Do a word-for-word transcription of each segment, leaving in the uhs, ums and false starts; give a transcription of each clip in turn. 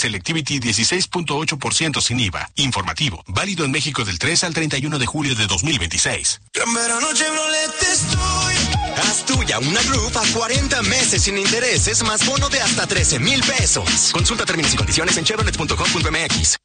Selectivity dieciséis punto ocho por ciento sin I V A. Informativo. Válido en México del tres al treinta y uno de julio de dos mil veintiséis. En verano Chevrolet estoy. Haz tuya una Roof a cuarenta meses sin intereses más bono de hasta trece mil pesos. Consulta términos y condiciones en chevrolet punto com punto m x.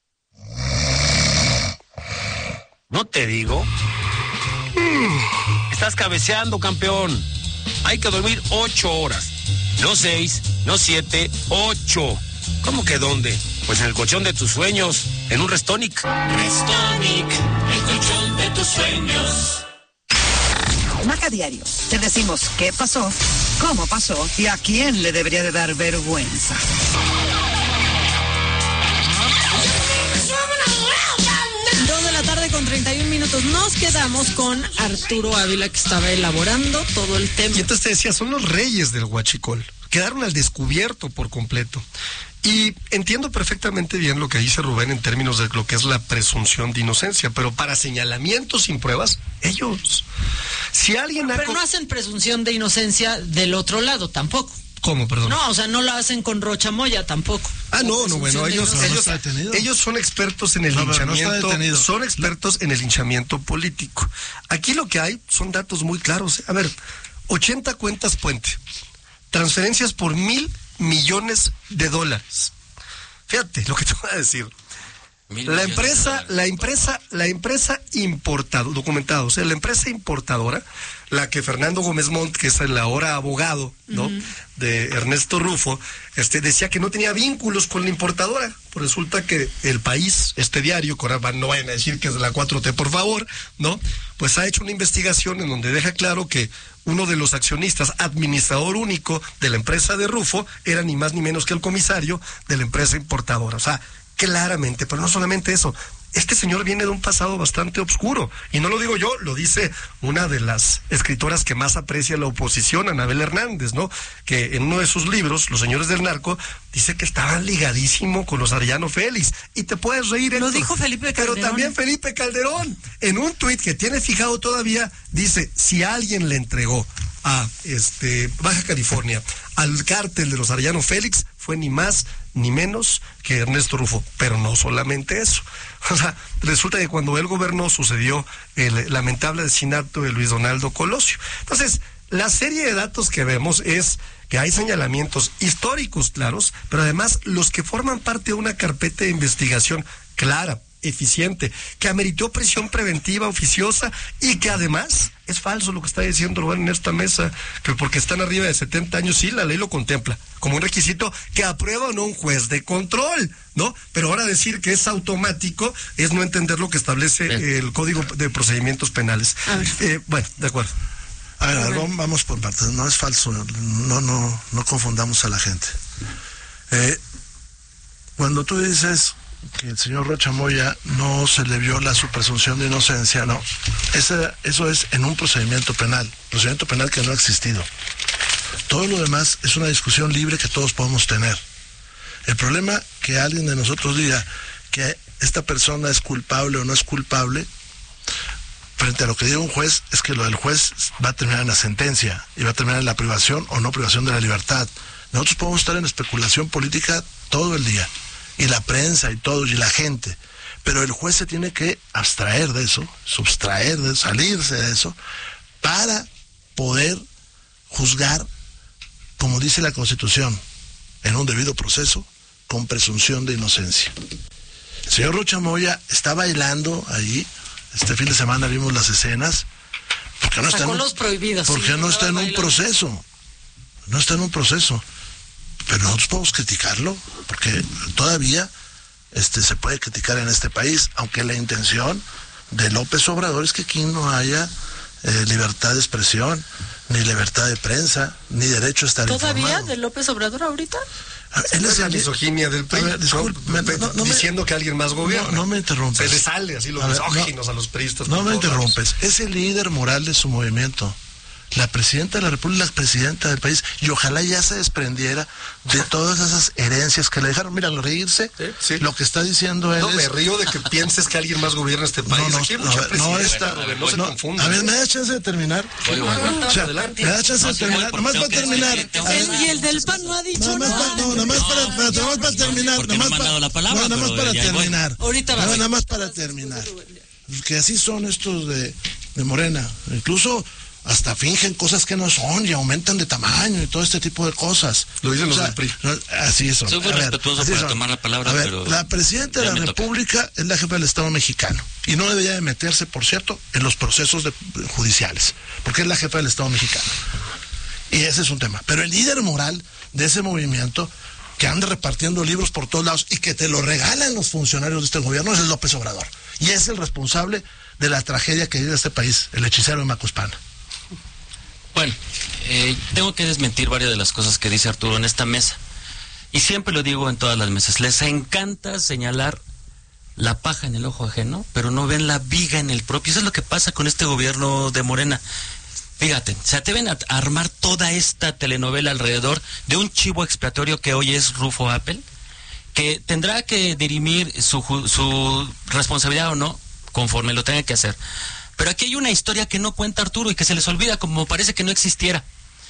¿No te digo? Mm, estás cabeceando, campeón. Hay que dormir ocho horas. No seis, no siete, ocho. ¿Cómo que dónde? Pues en el colchón de tus sueños, en un Restonic. Restonic, el colchón de tus sueños. Maca Diario. Te decimos qué pasó, cómo pasó y a quién le debería de dar vergüenza. Dos de la tarde con treinta y un minutos. Nos quedamos con Arturo Ávila, que estaba elaborando todo el tema. Y entonces te decía, son los reyes del huachicol. Quedaron al descubierto por completo. Y entiendo perfectamente bien lo que dice Rubén en términos de lo que es la presunción de inocencia, pero para señalamientos sin pruebas, ellos. Si alguien ha... Pero no hacen presunción de inocencia del otro lado tampoco. ¿Cómo, perdón? No, o sea, no lo hacen con Rocha Moya tampoco. Ah, no, no, bueno, ellos, no, ellos, no ellos son expertos en el no, linchamiento, no son expertos en el linchamiento político. Aquí lo que hay son datos muy claros. A ver, ochenta cuentas puente, transferencias por mil millones de dólares. Fíjate lo que te voy a decir. La empresa, la empresa, la empresa importadora, documentado, o sea, la empresa importadora, la que Fernando Gómez Montt, que es el ahora abogado, ¿no? Uh-huh. de Ernesto Rufo, este decía que no tenía vínculos con la importadora. Pues resulta que El País, este diario, no vayan a decir que es de la cuatro T, por favor, ¿no? Pues ha hecho una investigación en donde deja claro que uno de los accionistas, administrador único de la empresa de Rufo, era ni más ni menos que el comisario de la empresa importadora. O sea, claramente, pero no solamente eso, este señor viene de un pasado bastante oscuro, y no lo digo yo, lo dice una de las escritoras que más aprecia la oposición, Anabel Hernández, ¿no? Que en uno de sus libros, Los Señores del Narco, dice que estaban ligadísimo con los Arellano Félix, y te puedes reír. Lo Héctor, dijo Felipe Calderón. Pero también Felipe Calderón, en un tuit que tiene fijado todavía, dice, si alguien le entregó a este Baja California al cártel de los Arellano Félix, fue ni más ni menos que Ernesto Rufo, pero no solamente eso. O sea, resulta que cuando él gobernó sucedió el lamentable asesinato de Luis Donaldo Colosio. Entonces, la serie de datos que vemos es que hay señalamientos históricos claros, pero además los que forman parte de una carpeta de investigación clara, eficiente, que ameritó prisión preventiva oficiosa y que además es falso lo que está diciendo Rubén en esta mesa, que porque están arriba de setenta años, sí, la ley lo contempla como un requisito que aprueba o no un juez de control, ¿no? Pero ahora decir que es automático es no entender lo que establece Bien. el Código de Procedimientos Penales. Eh, bueno, de acuerdo. A ver, a ver, vamos por partes, no es falso, no, no, no confundamos a la gente. Eh, cuando tú dices que el señor Rocha Moya no se le viola su presunción de inocencia, no. Ese, eso es en un procedimiento penal, procedimiento penal que no ha existido. Todo lo demás es una discusión libre que todos podemos tener. El problema que alguien de nosotros diga que esta persona es culpable o no es culpable, frente a lo que diga un juez, es que lo del juez va a terminar en la sentencia y va a terminar en la privación o no privación de la libertad. Nosotros podemos estar en especulación política todo el día, y la prensa y todo, y la gente, pero el juez se tiene que abstraer de eso, sustraer de eso, salirse de eso, para poder juzgar, como dice la Constitución, en un debido proceso, con presunción de inocencia. El señor Rocha Moya está bailando ahí, este fin de semana vimos las escenas, porque no está en un, los prohibidos, porque sí, no está en un bailando. proceso, no está en un proceso. Pero nosotros podemos criticarlo, porque todavía este, se puede criticar en este país, aunque la intención de López Obrador es que aquí no haya eh, libertad de expresión, ni libertad de prensa, ni derecho a estar ¿Todavía informado. ¿Todavía de López Obrador ahorita? Él es la misoginia del país, ver, disculpe, no, no, no diciendo me, que alguien más gobierna. No, no me interrumpes. Se le sale así los misóginos a, no, a los periodistas. No me interrumpes. Es el líder moral de su movimiento. La presidenta de la República es la presidenta del país y ojalá ya se desprendiera de todas esas herencias que le dejaron. Mira, al reírse, ¿Sí? Sí. lo que está diciendo él No, es... me río de que pienses que alguien más gobierna este país. No, no, Aquí hay no, mucha no, presidencia, está, Rubén, no se no, confunda. a ver, ¿me da chance de terminar? Oye, bueno. O sea, Adelante. ¿me da chance No, de sí, terminar? voy, Nomás porque para tengo que- terminar. tengo A que- ver, Y el del P A N no ha dicho Nada más nada. para, no, nada más para, para, nada más para terminar. porque Nada no más me han dado la para, palabra, no, nada más pero para ya voy. terminar. Ahorita nada, vas. nada más para terminar. Que así son estos de, de Morena. Incluso hasta fingen cosas que no son y aumentan de tamaño y todo este tipo de cosas. Lo dicen O los sea, del P R I. no, así son. Soy muy A ver, respetuoso así para son. tomar la palabra, A ver, pero la presidenta de ya la me toca. República es la jefa del Estado mexicano y no debería de meterse, por cierto, en los procesos de- judiciales, porque es la jefa del Estado mexicano. Y ese es un tema. Pero el líder moral de ese movimiento, que anda repartiendo libros por todos lados y que te lo regalan los funcionarios de este gobierno, es el López Obrador. Y es el responsable de la tragedia que vive este país, el hechicero de Macuspana. Bueno, eh, tengo que desmentir varias de las cosas que dice Arturo en esta mesa. Y siempre lo digo en todas las mesas. Les encanta señalar la paja en el ojo ajeno, pero no ven la viga en el propio. Eso es lo que pasa con este gobierno de Morena. Fíjate, se atreven a armar toda esta telenovela alrededor de un chivo expiatorio que hoy es Rufo Appel, que tendrá que dirimir su, su responsabilidad o no, conforme lo tenga que hacer. Pero aquí hay una historia que no cuenta Arturo y que se les olvida, como parece que no existiera.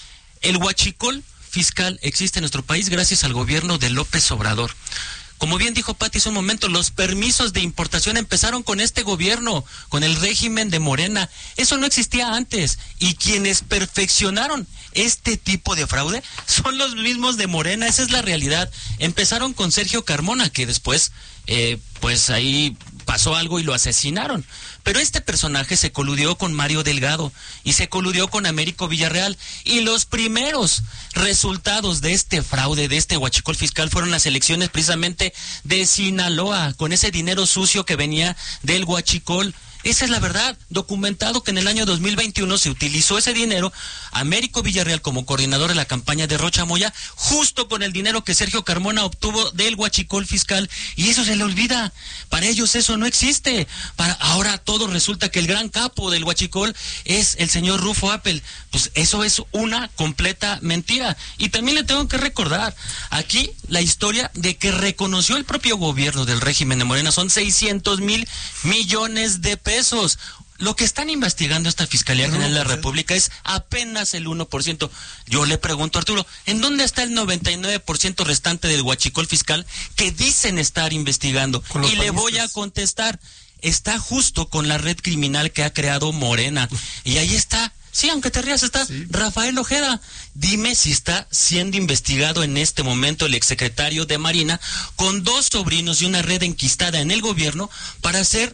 El huachicol fiscal existe en nuestro país gracias al gobierno de López Obrador. Como bien dijo Pati hace un momento, los permisos de importación empezaron con este gobierno, con el régimen de Morena. Eso no existía antes. Y quienes perfeccionaron este tipo de fraude son los mismos de Morena. Esa es la realidad. Empezaron con Sergio Carmona, que después, eh, pues ahí pasó algo y lo asesinaron. Pero este personaje se coludió con Mario Delgado y se coludió con Américo Villarreal. Y los primeros resultados de este fraude, de este huachicol fiscal, fueron las elecciones precisamente de Sinaloa, con ese dinero sucio que venía del huachicol. Esa es la verdad, documentado que en el año dos mil veintiuno se utilizó ese dinero, Américo Villarreal como coordinador de la campaña de Rocha Moya, justo con el dinero que Sergio Carmona obtuvo del huachicol fiscal, y eso se le olvida. Para ellos eso no existe. Para ahora todo resulta que el gran capo del huachicol es el señor Rufo Appel. Pues eso es una completa mentira. Y también le tengo que recordar aquí la historia de que reconoció el propio gobierno del régimen de Morena, son seiscientos mil millones de pesos. Lo que están investigando esta Fiscalía General de la República es apenas el uno por ciento. Yo le pregunto a Arturo, ¿en dónde está el noventa y nueve por ciento restante del huachicol fiscal que dicen estar investigando? Y le voy a contestar, está justo con la red criminal que ha creado Morena. Y ahí está, sí, aunque te rías, está sí. Rafael Ojeda. Dime si está siendo investigado en este momento el exsecretario de Marina con dos sobrinos y una red enquistada en el gobierno para hacer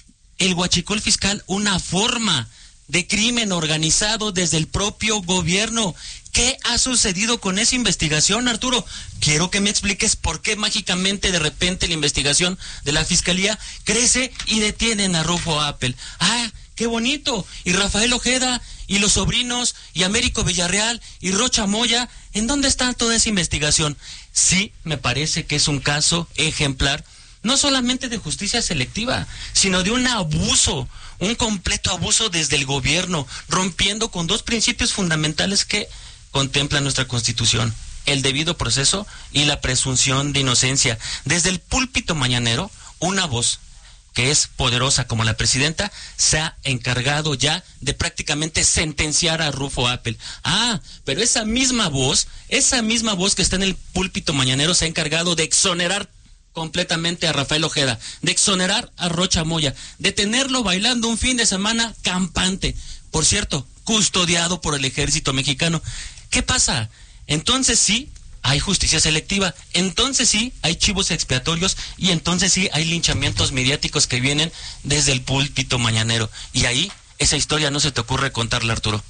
el huachicol fiscal una forma de crimen organizado desde el propio gobierno. ¿Qué ha sucedido con esa investigación, Arturo? Quiero que me expliques por qué mágicamente de repente la investigación de la Fiscalía crece y detienen a Rufo Appel. ¡Ah, qué bonito! Y Rafael Ojeda, y los sobrinos, y Américo Villarreal, y Rocha Moya, ¿en dónde está toda esa investigación? Sí, me parece que es un caso ejemplar, no solamente de justicia selectiva, sino de un abuso, un completo abuso desde el gobierno, rompiendo con dos principios fundamentales que contempla nuestra Constitución: el debido proceso y la presunción de inocencia. Desde el púlpito mañanero, una voz que es poderosa como la presidenta se ha encargado ya de prácticamente sentenciar a Rufo Appel. Ah, pero esa misma voz, esa misma voz que está en el púlpito mañanero se ha encargado de exonerar completamente a Rafael Ojeda, de exonerar a Rocha Moya, de tenerlo bailando un fin de semana campante, por cierto, custodiado por el ejército mexicano. ¿Qué pasa? Entonces sí hay justicia selectiva, entonces sí hay chivos expiatorios y entonces sí hay linchamientos mediáticos que vienen desde el púlpito mañanero. Y ahí esa historia no se te ocurre contarla, Arturo.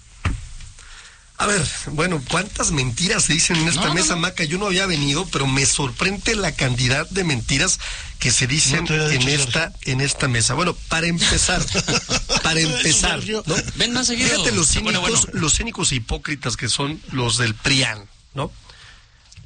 A ver, bueno, ¿cuántas mentiras se dicen en esta no, mesa, no, no. Maca? Yo no había venido, pero me sorprende la cantidad de mentiras que se dicen no en esta en esta mesa. Bueno, para empezar, para empezar, ¿no? Ven más seguido. Fíjate los cínicos, bueno, bueno. los cínicos hipócritas que son los del P R I A N, ¿no?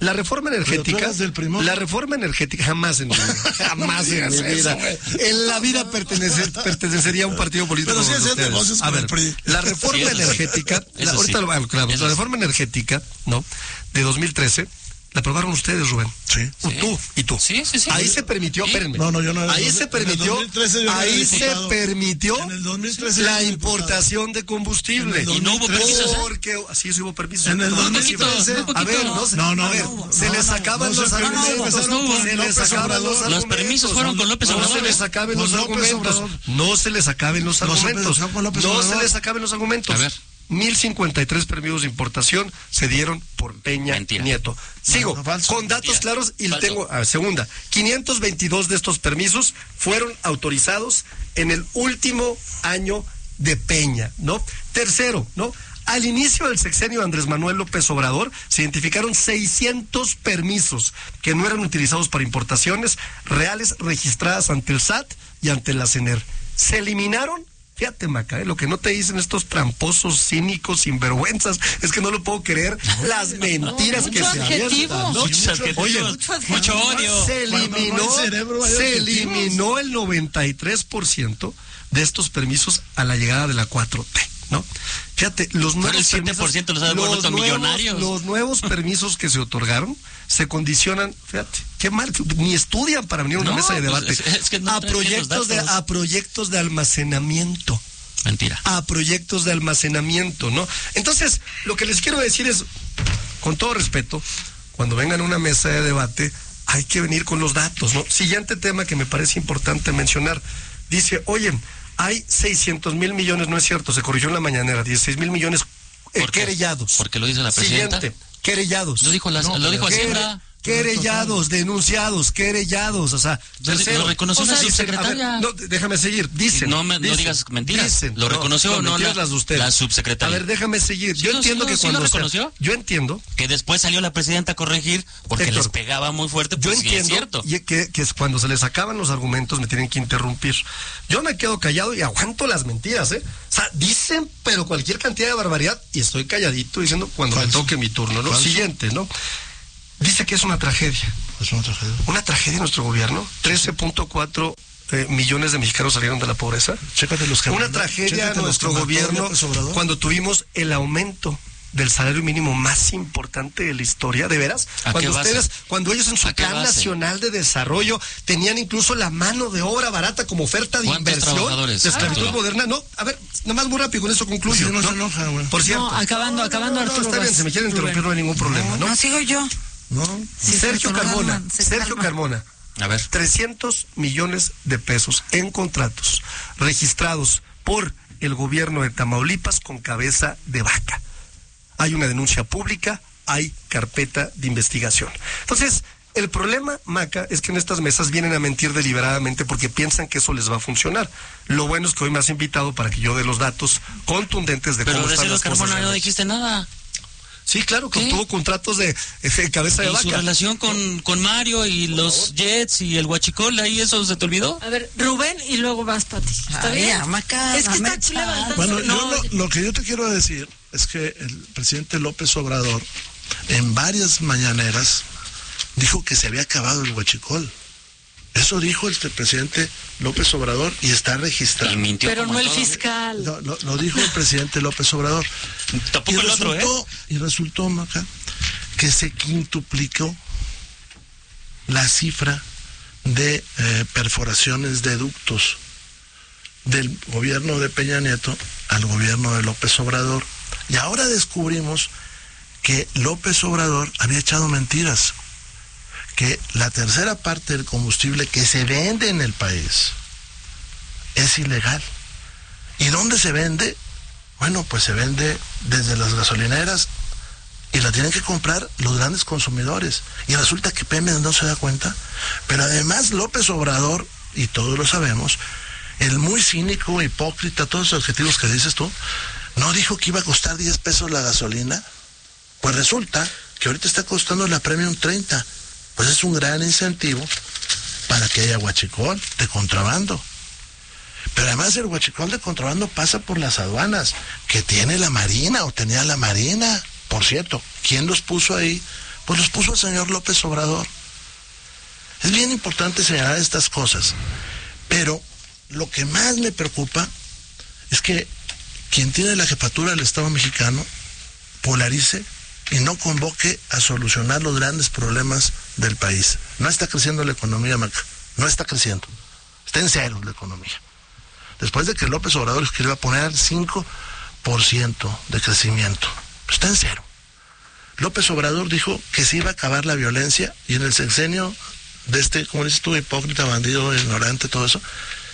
La reforma energética, del la reforma energética jamás en mi vida, jamás en mi vida, en la vida pertenece, pertenecería a un partido político. Pero sí hacen negocios con el P R I. La reforma sí, energética, sí. la, ahorita sí. lo, claro, la reforma energética, ¿no? De dos mil trece, la aprobaron ustedes, Rubén. Sí. O tú y tú. Sí, sí, sí. Ahí se permitió, Sí. espérenme. No, no, yo no. Ahí en se el permitió, dos mil trece yo no era ahí se diputado. permitió En el dos mil trece la yo era importación de combustible. En el Y no hubo permisos, ¿eh? Porque, sí, sí hubo permisos. En el No, dos mil poquito, trece, ¿eh? A ver, no, se- no, no, a ver, no, se no, les no, acaban no los se permite, argumentos. empezaron con Se les López acaban Obrador. los Los permisos fueron con López No Obrador, se les ¿eh? acaben Con los López argumentos. Obrador. No se les acaben los No se argumentos. les- con López No se Obrador. les acaben los argumentos. A ver. mil cincuenta y tres permisos de importación se dieron por Peña Mentira. Nieto. Sigo, No, falso. con datos Mentira. claros y Falso. tengo, a segunda, quinientos veintidós de estos permisos fueron autorizados en el último año de Peña, ¿no? Tercero, ¿no? Al inicio del sexenio de Andrés Manuel López Obrador se identificaron seiscientos permisos que no eran utilizados para importaciones reales registradas ante el S A T y ante la C E N E R. Se eliminaron. Fíjate, Maca, ¿eh? Lo que no te dicen estos tramposos, cínicos, sinvergüenzas, es que no lo puedo creer, las mentiras No, que mucho se adjetivo. avientan, ¿no? Muchos adjetivos, Oye, Mucho adjetivo. mucho odio. se Cuando eliminó, no hay cerebro, hay se adjetivos. eliminó el noventa y tres por ciento de estos permisos a la llegada de la cuatro T, ¿no? Fíjate, los nuevos el siete por ciento permisos, los ha vuelto nuevos- millonarios. los nuevos permisos que se otorgaron se condicionan, fíjate, qué mal, ni estudian para venir a una No, mesa de pues, debate, es- es que no a traen bien los proyectos de, datos. a proyectos de almacenamiento. Mentira. A proyectos de almacenamiento, ¿no? Entonces, lo que les quiero decir es, con todo respeto, cuando vengan a una mesa de debate, hay que venir con los datos, ¿no? Siguiente tema que me parece importante mencionar. Dice, oye, hay seiscientos mil millones, no es cierto, se corrigió en la mañanera, dieciséis mil millones eh, ¿Por qué? querellados. Porque lo dice la presidenta. Siguiente, querellados. Lo dijo, la, No, lo dijo quere- Hacienda. Querellados, denunciados, querellados, o sea, Lo- lo reconoció la dicen, subsecretaria. a ver, no, déjame seguir, dicen. No me- no dicen, digas mentiras. Lo reconoció, no mentiras la- las de ustedes. la subsecretaria. A ver, déjame seguir. Sí, yo lo- entiendo sí, que lo- sí cuando lo se- reconoció. yo entiendo. Que después salió la presidenta a corregir porque Héctor, les pegaba muy fuerte, Yo pues sí es entiendo cierto. y que, que es cuando se les acaban los argumentos me tienen que interrumpir. Yo me quedo callado y aguanto las mentiras, ¿eh? O sea, dicen, pero cualquier cantidad de barbaridad y estoy calladito diciendo cuando Falso. me toque mi turno, ¿no? Falso. Siguiente, ¿no? Dice que es una tragedia. Es una tragedia. Una tragedia en nuestro gobierno. trece punto cuatro eh, millones de mexicanos salieron de la pobreza. Chécate los que Una mandó- tragedia chécate en los nuestro que mató gobierno López Obrador. cuando tuvimos el aumento del salario mínimo más importante de la historia, de veras. ¿A Cuando qué base? ustedes, cuando ellos en su ¿A qué plan base? nacional de desarrollo tenían incluso la mano de obra barata como oferta de ¿Cuántos inversión trabajadores? de esclavitud Arturo? moderna. No, a ver, nada más muy rápido, con eso concluyo. Sí, no se enoja, güey. Por cierto. No, acabando, acabando, no, no, Arturo, está bien, vas, si me quieren Rubén. interrumpir no hay ningún problema, ¿no? No, sigo yo. No, Sí, Sergio se Carmona, calman, se Sergio calman. Carmona. A ver. trescientos millones de pesos en contratos registrados por el gobierno de Tamaulipas con cabeza de vaca. Hay una denuncia pública, hay carpeta de investigación. Entonces, el problema, Maca, es que en estas mesas vienen a mentir deliberadamente porque piensan que eso les va a funcionar. Lo bueno es que hoy me has invitado para que yo dé los datos contundentes de Pero cómo de están Sergio las cosas. Carmona no en- dijiste nada. Sí, claro, que ¿Qué? obtuvo contratos de, de cabeza de Y su vaca. relación con, con Mario y los Jets y el Huachicol, ahí eso se te olvidó. A ver, Rubén y luego vas, Pati. ¿Está Ay, bien? Amaca, Es que dame está chance. levantando. Bueno, No, yo lo, lo que yo te quiero decir es que el presidente López Obrador en varias mañaneras dijo que se había acabado el huachicol. Eso dijo el presidente López Obrador y está registrado. Y mintió pero como no el todo. fiscal. Lo, lo- lo dijo el presidente López Obrador. Tampoco y el otro, resultó, ¿eh? y resultó, Maca, que se quintuplicó la cifra de eh, perforaciones de ductos del gobierno de Peña Nieto al gobierno de López Obrador. Y ahora descubrimos que López Obrador había echado mentiras, que la tercera parte del combustible que se vende en el país es ilegal. ¿Y dónde se vende? Bueno, pues se vende desde las gasolineras y la tienen que comprar los grandes consumidores. Y resulta que Pemex no se da cuenta. Pero además López Obrador, y todos lo sabemos, el muy cínico, hipócrita, todos los adjetivos que dices tú, no dijo que iba a costar diez pesos la gasolina. Pues resulta que ahorita está costando la Premium treinta. Pues es un gran incentivo para que haya huachicol de contrabando. Pero además el huachicol de contrabando pasa por las aduanas que tiene la Marina o tenía la Marina. Por cierto, ¿quién los puso ahí Pues los puso el señor López Obrador. Es bien importante señalar estas cosas, pero lo que más me preocupa es que quien tiene la jefatura del Estado mexicano polarice y no convoque a solucionar los grandes problemas del país. No está creciendo la economía, Maca, no está creciendo. Está en cero la economía. Después de que López Obrador que iba a poner al cinco por ciento de crecimiento, está en cero. López Obrador dijo que se iba a acabar la violencia y en el sexenio de este, como dices tú, hipócrita, bandido, ignorante, todo eso,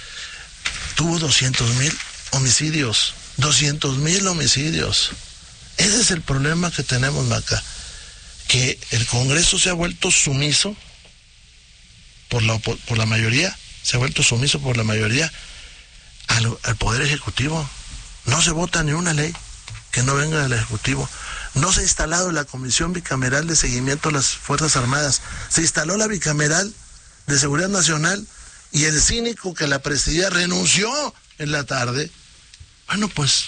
tuvo doscientos mil homicidios, doscientos mil homicidios. Ese es el problema que tenemos, Maca, que el Congreso se ha vuelto sumiso por la, por la mayoría, se ha vuelto sumiso por la mayoría al, al Poder Ejecutivo. No se vota ni una ley que no venga del Ejecutivo. No se ha instalado la Comisión Bicameral de Seguimiento a las Fuerzas Armadas. Se instaló la Bicameral de Seguridad Nacional y el cínico que la presidía renunció en la tarde. Bueno, pues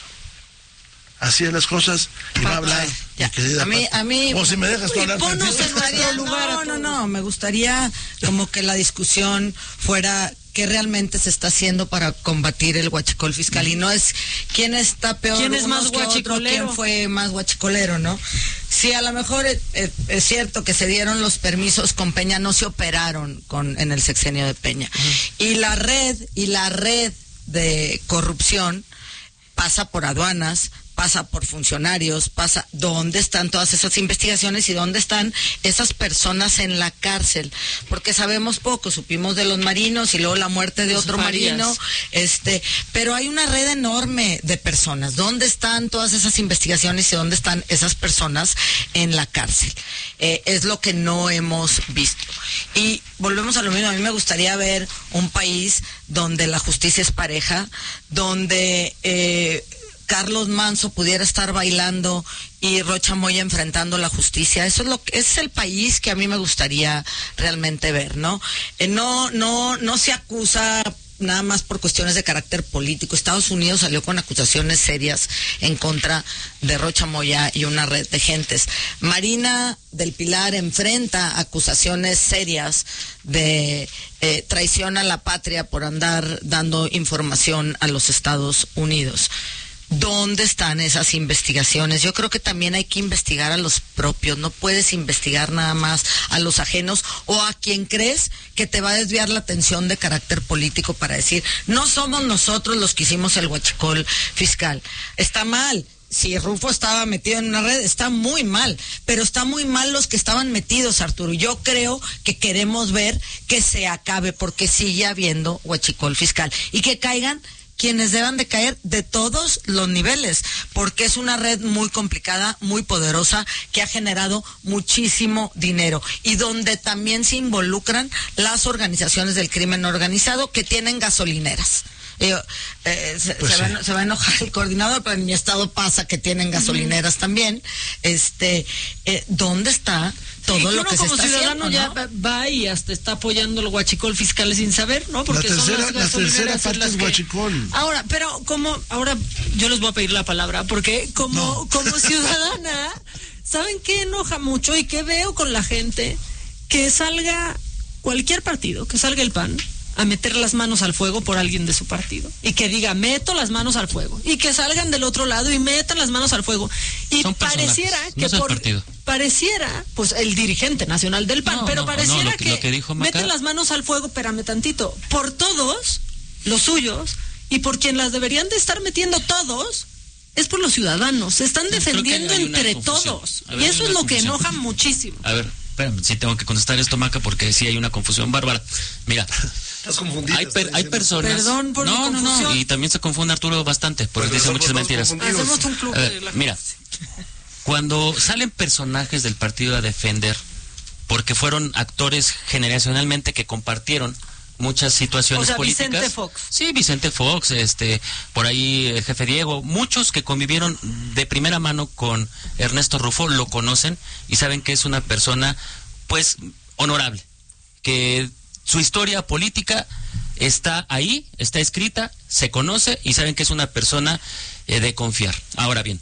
así es las cosas y va a hablar. Ya. Mi querida A mí, a mí. o si me dejas tú hablar. Ponnos tantito. en nuestro lugar. No, no, no. Me gustaría como que la discusión fuera qué realmente se está haciendo para combatir el huachicol fiscal y no es quién está peor, quién es unos más que otro, guachicolero, quién fue más guachicolero, ¿no? Sí, a lo mejor es, es, es cierto que se dieron los permisos con Peña, no se operaron con en el sexenio de Peña. Uh-huh. Y la red y la red de corrupción pasa por aduanas, pasa por funcionarios, pasa... ¿Dónde están todas esas investigaciones y dónde están esas personas en la cárcel? Porque sabemos poco, supimos de los marinos y luego la muerte de los otro Farías. marino, este, pero hay una red enorme de personas. ¿Dónde están todas esas investigaciones y dónde están esas personas en la cárcel? Eh, es lo que no hemos visto. Y volvemos a lo mismo, a mí me gustaría ver un país donde la justicia es pareja, donde... Eh, Carlos Manso pudiera estar bailando y Rocha Moya enfrentando la justicia. Eso es lo que es el país que a mí me gustaría realmente ver, ¿no? Eh, no, no, no se acusa nada más por cuestiones de carácter político. Estados Unidos salió con acusaciones serias en contra de Rocha Moya y una red de gentes. Marina del Pilar enfrenta acusaciones serias de eh, traición a la patria por andar dando información a los Estados Unidos. ¿Dónde están esas investigaciones? Yo creo que también hay que investigar a los propios. No puedes investigar nada más a los ajenos o a quien crees que te va a desviar la atención de carácter político para decir, no somos nosotros los que hicimos el huachicol fiscal. Está mal. Si Rufo estaba metido en una red, está muy mal, pero está muy mal los que estaban metidos, Arturo. Yo creo que queremos ver que se acabe porque sigue habiendo huachicol fiscal y que caigan quienes deban de caer de todos los niveles, porque es una red muy complicada, muy poderosa, que ha generado muchísimo dinero y donde también se involucran las organizaciones del crimen organizado que tienen gasolineras. Eh, eh, se, pues se, sí. va, se va a enojar el coordinador, pero en mi estado pasa que tienen gasolineras uh-huh. también. Este, eh, ¿dónde está todo sí, lo que se está haciendo? Como ciudadano ya ¿no? va y hasta está apoyando el huachicol fiscal sin saber, ¿no? Porque la tercera, son las la tercera parte las es que... huachicol. Ahora, pero como, ahora yo les voy a pedir la palabra, porque como, no. como ciudadana, ¿saben qué enoja mucho y qué veo con la gente? Que salga cualquier partido, que salga el P A N a meter las manos al fuego por alguien de su partido y que diga meto las manos al fuego y que salgan del otro lado y metan las manos al fuego y son pareciera que no por partido. pareciera pues el dirigente nacional del P A N, no, pero no, pareciera no, lo que, que, lo que dijo Maca... meten las manos al fuego, espérame tantito, por todos los suyos y por quien las deberían de estar metiendo todos es por los ciudadanos, se están defendiendo entre todos ver, y eso es lo confusión. que enoja muchísimo. A ver, espérame, sí tengo que contestar esto, Maca, porque sí hay una confusión bárbara. Mira, estás confundida. Hay, per, hay personas. Perdón por no, mi no, no. Y también se confunde Arturo bastante, porque dice muchas mentiras. Hacemos un club ver, de la mira, cuando salen personajes del partido a defender, porque fueron actores generacionalmente que compartieron muchas situaciones o sea, políticas. Vicente Fox. Sí, Vicente Fox, este, por ahí el jefe Diego, muchos que convivieron de primera mano con Ernesto Rufo lo conocen y saben que es una persona, pues, honorable, que su historia política está ahí, está escrita, se conoce y saben que es una persona eh, de confiar. Ahora bien,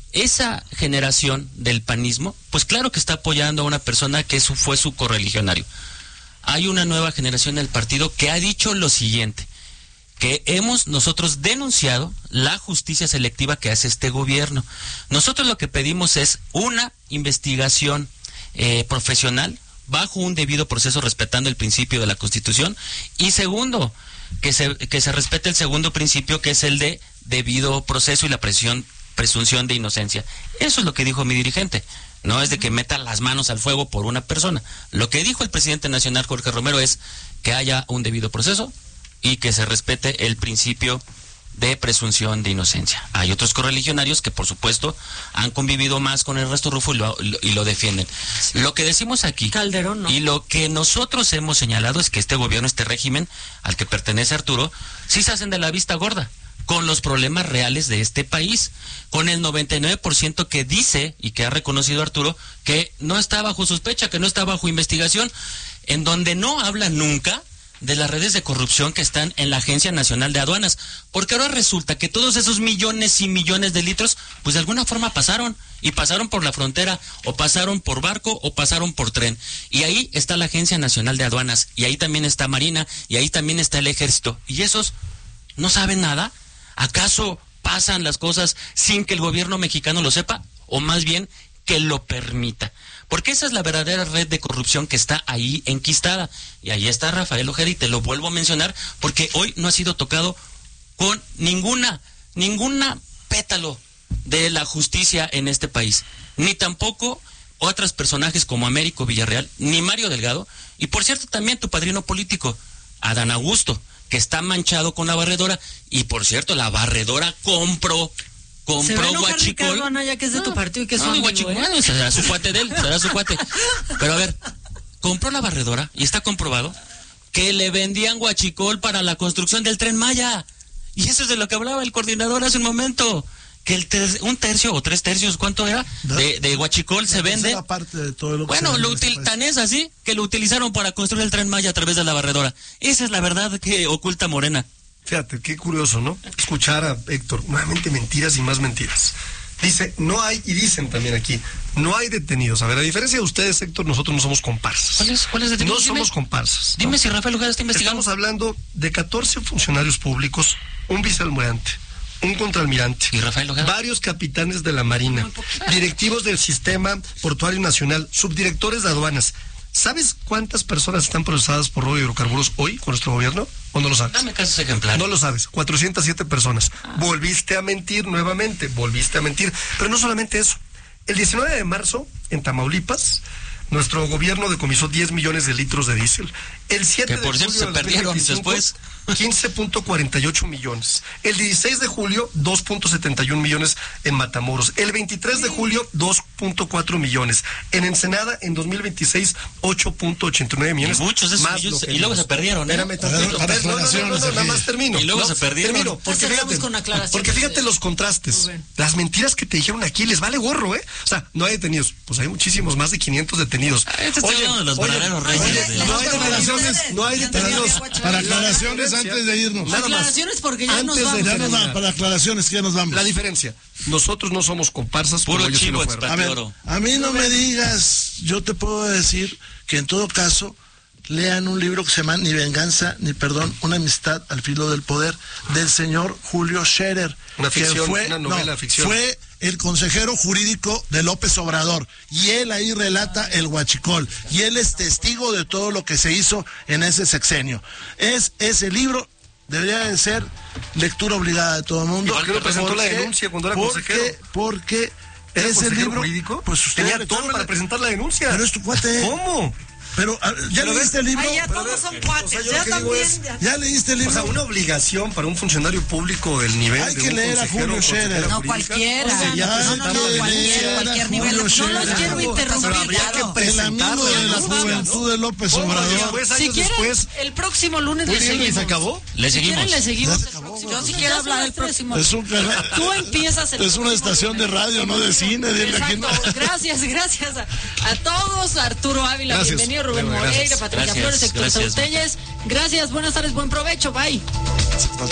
esa generación del panismo, pues claro que está apoyando a una persona que eso fue su correligionario. Hay una nueva generación del partido que ha dicho lo siguiente, que hemos nosotros denunciado la justicia selectiva que hace este gobierno. Nosotros lo que pedimos es una investigación eh, profesional bajo un debido proceso respetando el principio de la Constitución, y segundo, que se, que se respete el segundo principio, que es el de debido proceso y la presión, presunción de inocencia. Eso es lo que dijo mi dirigente. No es de que meta las manos al fuego por una persona. Lo que dijo el presidente nacional, Jorge Romero, es que haya un debido proceso y que se respete el principio de presunción de inocencia. Hay otros correligionarios que, por supuesto, han convivido más con el resto Rufo y lo, y lo defienden. Sí. Lo que decimos aquí, Calderón, no. Y lo que nosotros hemos señalado es que este gobierno, este régimen al que pertenece Arturo, sí se hacen de la vista gorda con los problemas reales de este país, con el noventa y nueve por ciento que dice y que ha reconocido Arturo que no está bajo sospecha, que no está bajo investigación, en donde no habla nunca de las redes de corrupción que están en la Agencia Nacional de Aduanas, porque ahora resulta que todos esos millones y millones de litros, pues de alguna forma pasaron, y pasaron por la frontera, o pasaron por barco, o pasaron por tren, y ahí está la Agencia Nacional de Aduanas, y ahí también está Marina, y ahí también está el Ejército, y esos no saben nada. ¿Acaso pasan las cosas sin que el gobierno mexicano lo sepa? O más bien, que lo permita. Porque esa es la verdadera red de corrupción que está ahí enquistada. Y ahí está Rafael Ojeda, y te lo vuelvo a mencionar, porque hoy no ha sido tocado con ninguna, ninguna pétalo de la justicia en este país. Ni tampoco otros personajes como Américo Villarreal, ni Mario Delgado, y por cierto también tu padrino político, Adán Augusto, que está manchado con la barredora, y por cierto, la barredora compró, compró Huachicol. Ricardo Anaya, que es de no, tu partido y que es no, su Huachicol, amigo, ¿eh? bueno, será su cuate de él, será su cuate. Pero a ver, compró la barredora, y está comprobado que le vendían Huachicol para la construcción del Tren Maya. Y eso es de lo que hablaba el coordinador hace un momento. Que el ter un tercio o tres tercios, ¿cuánto era? De, de Huachicol se vende. Parte de todo lo que bueno, lo util tan es así que lo utilizaron para construir el Tren Maya a través de la barredora. Esa es la verdad que oculta Morena. Fíjate, qué curioso, ¿no? Escuchar a Héctor, nuevamente mentiras y más mentiras. Dice, no hay, y dicen también aquí, no hay detenidos. A ver, a diferencia de ustedes, Héctor, nosotros no somos comparsas. ¿Cuáles cuál detenidos? No Dime, somos comparsas. Dime ¿no? si Rafael Ojeda está investigando. Estamos hablando de catorce funcionarios públicos, un vicealmirante, un contraalmirante, ¿y Rafael Ojeda? Varios capitanes de la Marina, directivos del Sistema Portuario Nacional, subdirectores de aduanas. ¿Sabes cuántas personas están procesadas por robo de hidrocarburos hoy con nuestro gobierno? ¿O no lo sabes? Dame casos ejemplares. No lo sabes. cuatrocientas siete personas. Ah. Volviste a mentir nuevamente. Volviste a mentir. Pero no solamente eso. El diecinueve de marzo, en Tamaulipas, nuestro gobierno decomisó diez millones de litros de diésel. El siete que por de cierto julio se perdieron después. quince punto cuarenta y ocho millones. El dieciséis de julio, dos punto setenta y uno millones en Matamoros. El veintitrés de julio, dos punto cuatro millones. En Ensenada, en dos mil veintiséis, ocho punto ochenta y nueve millones. Y muchos de esos más millones, y luego se perdieron, ¿eh? Espérame, tantito. Para no, no, no, no, no, nada más termino. Y luego no, se perdieron. Termino, porque fíjate, con porque fíjate los contrastes. Rubén. Las mentiras que te dijeron aquí, les vale gorro, ¿eh? O sea, no hay detenidos. Pues hay muchísimos, más de quinientos detenidos. Ah, este oye, de los oye, verdaderos reyes. Oye, no hay detenidos, no hay detenidos. Para aclaraciones antes de irnos. Nada más. Aclaraciones porque ya Antes nos vamos. Ya nos vamos, para aclaraciones que ya nos vamos. La diferencia, nosotros no somos comparsas. Puro chivo, sí a, ver, a mí no me digas, yo te puedo decir que en todo caso lean un libro que se llama Ni venganza ni perdón, una amistad al filo del poder, del señor Julio Scherer. Una ficción, que fue, una novela no, ficción. Fue el consejero jurídico de López Obrador, y él ahí relata el Huachicol, y él es testigo de todo lo que se hizo en ese sexenio. Es ese libro debería de ser lectura obligada de todo el mundo. ¿Por qué no presentó la denuncia cuando era consejero? Porque, porque ¿Era ese libro jurídico? Pues usted tenía todo para presentar la denuncia. Pero es tu cuate. ¿Cómo? Pero, ¿ya pero leíste el libro? Ay, ya todos son cuates, o sea, ya también. Es, ya. ¿Ya leíste el libro? O sea, una obligación para un funcionario público del nivel Hay de que un leer a Julio Scherer. No cualquiera. O sea, ya no, no, no, cualquier, cualquier nivel. No los quiero interrumpir. El amigo de la juventud de López Obrador. Si quieren, el próximo lunes le seguimos. ¿Se acabó? Le seguimos. Si quieren, le seguimos. Yo sí quiero hablar el próximo. Es un canal. Tú empiezas el Es una estación de radio, no de cine. Exacto. Gracias, gracias a, a todos. Arturo Ávila, gracias. Bienvenido. Rubén Moreira, Patricia Gracias, Flores, Héctor gracias. Sautelles. Gracias, buenas tardes, buen provecho, bye.